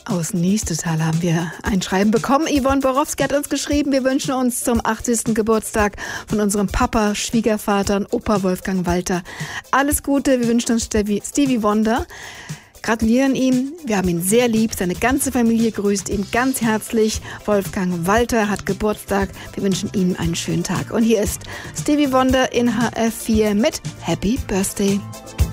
Aus Niestetal haben wir ein Schreiben bekommen. Yvonne Borowski hat uns geschrieben, wir wünschen uns zum 80. Geburtstag von unserem Papa, Schwiegervater und Opa Wolfgang Walter alles Gute. Wir wünschen uns Stevie Wonder. Gratulieren ihm. Wir haben ihn sehr lieb. Seine ganze Familie grüßt ihn ganz herzlich. Wolfgang Walter hat Geburtstag. Wir wünschen ihm einen schönen Tag. Und hier ist Stevie Wonder in HF4 mit Happy Birthday.